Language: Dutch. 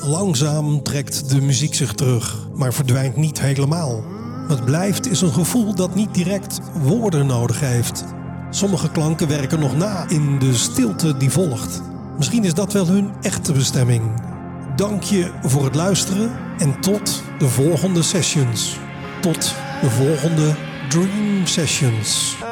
Langzaam trekt de muziek zich terug, maar verdwijnt niet helemaal. Wat blijft is een gevoel dat niet direct woorden nodig heeft. Sommige klanken werken nog na in de stilte die volgt. Misschien is dat wel hun echte bestemming. Dank je voor het luisteren en tot de volgende sessions. Tot de volgende Dream Sessions.